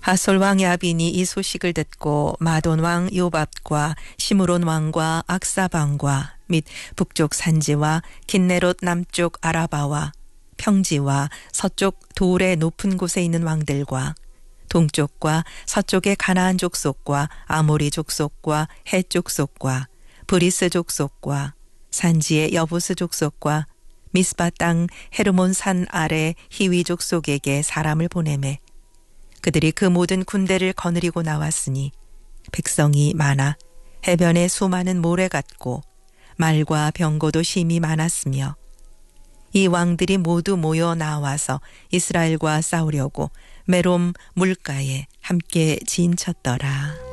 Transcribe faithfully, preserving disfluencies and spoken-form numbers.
하솔 왕 야빈이 이 소식을 듣고 마돈 왕 요밥과 시므론 왕과 악삽 왕과 및 북쪽 산지와 긴네롯 남쪽 아라바와 평지와 서쪽 돌의 높은 곳에 있는 왕들과 동쪽과 서쪽의 가나안 족속과 아모리 족속과 헷 족속과 브리스 족속과 산지의 여부스 족속과 미스바 땅 헤르몬 산 아래 히위 족속에게 사람을 보내매 그들이 그 모든 군대를 거느리고 나왔으니 백성이 많아 해변에 수많은 모래 같고 말과 병거도 심히 많았으며 이 왕들이 모두 모여 나와서 이스라엘과 싸우려고 메롬 물가에 함께 진쳤더라.